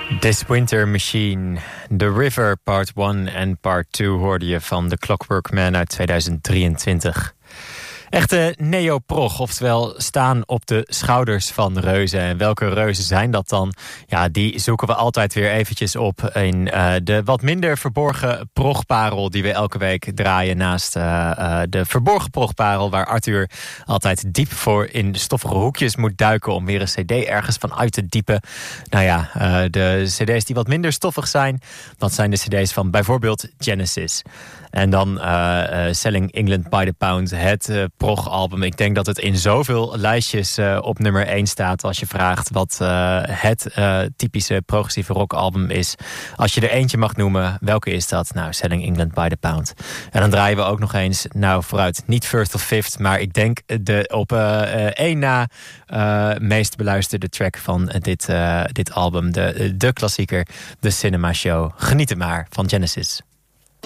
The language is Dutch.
This Winter Machine, The River Part 1 en Part 2 hoorde je van The Clockwork Man uit 2023. Echte neoprog, oftewel staan op de schouders van reuzen. En welke reuzen zijn dat dan? Ja, die zoeken we altijd weer eventjes op in de wat minder verborgen progparel die we elke week draaien naast de verborgen progparel, waar Arthur altijd diep voor in de stoffige hoekjes moet duiken om weer een cd ergens van uit te diepen. Nou ja, de cd's die wat minder stoffig zijn, dat zijn de cd's van bijvoorbeeld Genesis. En dan Selling England by the Pound, het prog-album. Ik denk dat het in zoveel lijstjes op nummer 1 staat als je vraagt wat het typische progressieve rockalbum is. Als je er eentje mag noemen, welke is dat? Nou, Selling England by the Pound. En dan draaien we ook nog eens, nou vooruit, niet First of Fifth, maar ik denk op één na meest beluisterde track van dit album. De klassieker, The Cinema Show. Geniet er maar van Genesis.